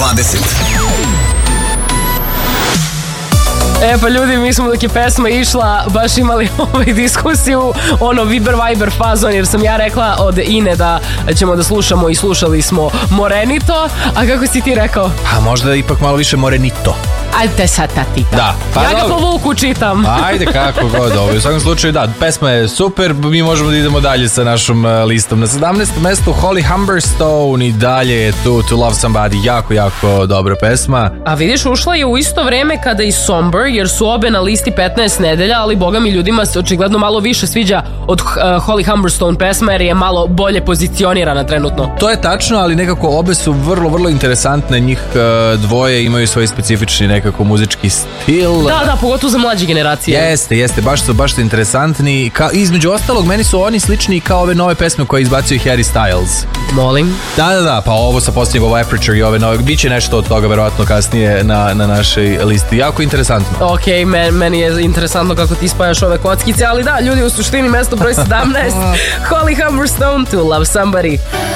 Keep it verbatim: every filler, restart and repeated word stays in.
dvadeset. E pa ljudi, mi smo dok je pesma išla baš imali ovaj diskusiju, ono Viber Viber fazon, jer sam ja rekla od Ine da ćemo da slušamo i slušali smo Morenito, a kako si ti rekao? A možda ipak malo više Morenito. Ajde sad tatita. Da. Pa ja ga po vuku čitam. Ajde, kako god ovo. U svakom slučaju, da, pesma je super, mi možemo da idemo dalje sa našom uh, listom. Na sedamnaestom mestu Holly Humberstone i dalje je tu To Love Somebody, jako, jako dobra pesma. A vidiš, ušla je u isto vreme kada i Somber, jer su obe na listi petnaest nedelja, ali boga mi ljudima se očigledno malo više sviđa od uh, Holly Humberstone pesma, jer je malo bolje pozicionirana trenutno. To je tačno, ali nekako obe su vrlo, vrlo interesantne, njih uh, dvoje imaju svoj specifični nekako muzički stil. Da, da, pogotovo za mlađe generacije. Jeste, jeste, baš su, baš su interesantni. Ka, između ostalog, meni su oni slični kao ove nove pesme koje izbacio Harry Styles. Molim? Da, da, da, pa ovo sa posljednjeg, ovo Aperture i ove nove, biće nešto od toga verovatno kasnije na, na našoj listi. Jako interesantno. Ok, men, meni je interesantno kako ti spajaš ove kockice, ali da, ljudi, u suštini mesto broj sedamnaest Holly Humberstone, To Love Somebody.